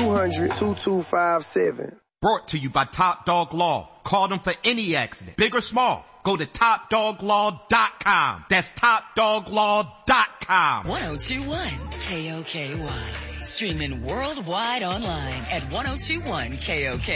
1-800-200-2257. Brought to you by Top Dog Law. Call them for any accident, big or small. Go to TopDogLaw.com. That's TopDogLaw.com. 1021 KOKY. Streaming worldwide online at 1021 KOK.